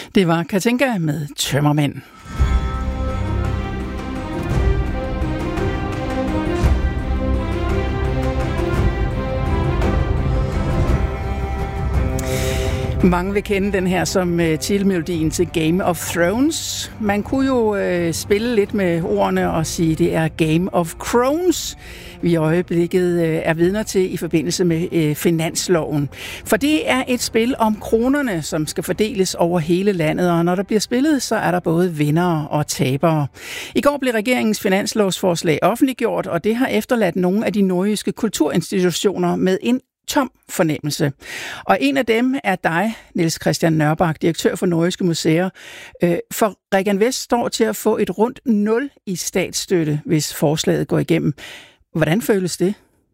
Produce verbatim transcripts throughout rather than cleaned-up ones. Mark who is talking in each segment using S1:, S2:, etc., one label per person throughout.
S1: Det var Katinka med Tømmermænd. Mange vil kende den her som uh, titelmelodien til Game of Thrones. Man kunne jo uh, spille lidt med ordene og sige, at det er Game of Crones, vi i øjeblikket uh, er vidner til i forbindelse med uh, finansloven. For det er et spil om kronerne, som skal fordeles over hele landet, og når der bliver spillet, så er der både vindere og tabere. I går blev regeringens finanslovsforslag offentliggjort, og det har efterladt nogle af de nordjyske kulturinstitutioner med en tom fornemmelse. Og en af dem er dig, Niels Christian Nørbak, direktør for Nordjyske Museer. For Regan Vest står til at få et rundt nul i statsstøtte, hvis forslaget går igennem. Hvordan føles det?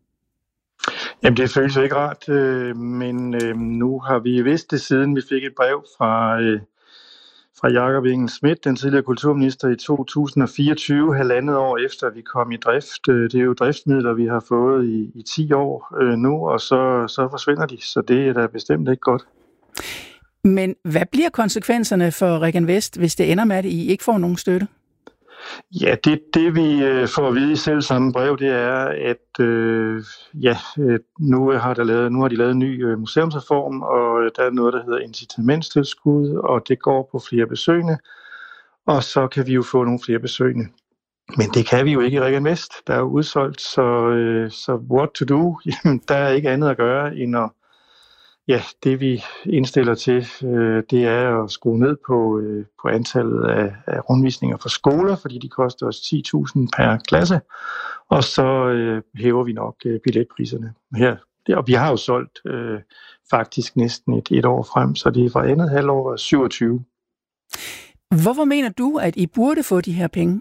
S2: Jamen, det føles jo ikke rart, men nu har vi vidst det, siden vi fik et brev fra, fra Jakob Engel Schmidt, den tidligere kulturminister, i to tusind og fireogtyve, halvandet år efter vi kom i drift. Det er jo driftsmidler, vi har fået i, i ti år øh, nu, og så, så forsvinder de, så det er da bestemt ikke godt.
S1: Men hvad bliver konsekvenserne for Regan Vest, hvis det ender med, at I ikke får nogen støtte?
S2: Ja, det, det vi får at vide i selv samme brev, det er, at øh, ja, nu har, der lavet, nu har de lavet en ny øh, museumsreform, og der er noget, der hedder incitamentstilskud, og det går på flere besøgende, og så kan vi jo få nogle flere besøgende. Men det kan vi jo ikke i Regan Vest. Der er jo udsolgt, så, øh, så what to do? Jamen, der er ikke andet at gøre, end at ja, det vi indstiller til, øh, det er at skrue ned på, øh, på antallet af, af rundvisninger for skoler, fordi de koster os ti tusind per klasse, og så øh, hæver vi nok øh, billetpriserne her. Det, og vi har jo solgt øh, faktisk næsten et, et år frem, så det er fra andet halvår syvogtyve.
S1: Hvorfor mener du, at I burde få de her penge?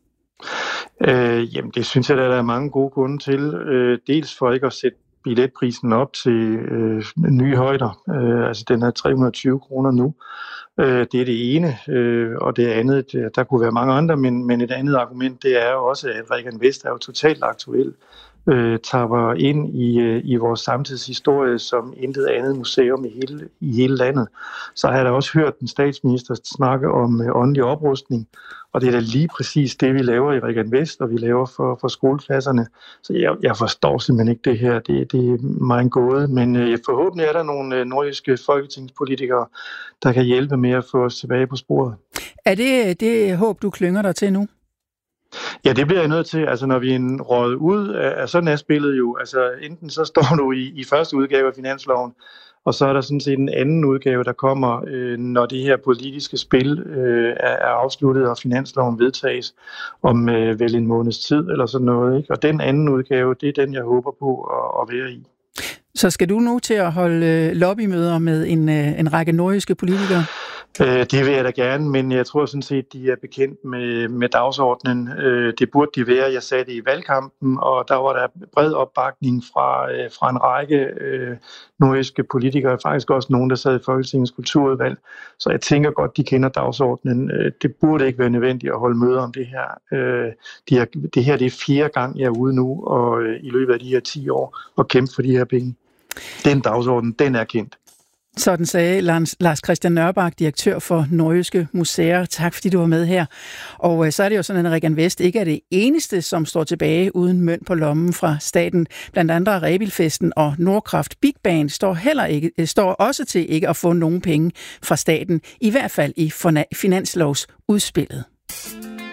S2: Øh, jamen, det synes jeg, der er mange gode grunde til. Øh, dels for ikke at sætte billetprisen op til øh, nye højder. Øh, altså den er tre hundrede og tyve kroner nu. Øh, det er det ene, øh, og det andet, det, der kunne være mange andre, men, men et andet argument, det er jo også, at Regan Vest er jo totalt aktuel. Øh, tapper ind i, øh, i vores samtidshistorie som intet andet museum i hele, i hele landet. Så har jeg da også hørt den statsminister snakke om øh, åndelig oprustning, og det er da lige præcis det, vi laver i Regan Vest, og vi laver for, for skoleklasserne. Så jeg, jeg forstår simpelthen ikke det her. Det, det er mig en gåde, men øh, forhåbentlig er der nogle øh, nordjyske folketingspolitikere, der kan hjælpe med at få os tilbage på sporet.
S1: Er det det håb, du klynger dig til nu?
S2: Ja, det bliver jeg nødt til. Altså, når vi er røget ud af sådan er spillet jo. Altså, enten så står du i, i første udgave af finansloven, og så er der sådan set en anden udgave, der kommer, øh, når det her politiske spil øh, er, er afsluttet, og finansloven vedtages om øh, vel en måneds tid, eller sådan noget. Ikke? Og den anden udgave, det er den, jeg håber på at, at være i.
S1: Så skal du nu til at holde lobbymøder med en, en række nordjyske politikere?
S2: Det vil jeg da gerne, men jeg tror sådan set, de er bekendt med, med dagsordenen. Det burde de være. Jeg sagde det i valgkampen, og der var der bred opbakning fra, fra en række nordjyske politikere, faktisk også nogen, der sad i Folketingets kulturudvalg. Så jeg tænker godt, de kender dagsordenen. Det burde ikke være nødvendigt at holde møder om det her. Det her, det her det er fjerde gang, jeg er ude nu, og i løbet af de her ti år, og kæmpe for de her penge. Den dagsorden, den er kendt.
S1: Sådan sagde Lars Christian Nørbak, direktør for Nordjyske Museer. Tak fordi du var med her. Og så er det jo sådan, at Regan Vest ikke er det eneste, som står tilbage uden mønt på lommen fra staten. Blandt andre Rebilfesten og Nordkraft Big Band står, heller ikke, står også til ikke at få nogen penge fra staten, i hvert fald i finanslovsudspillet.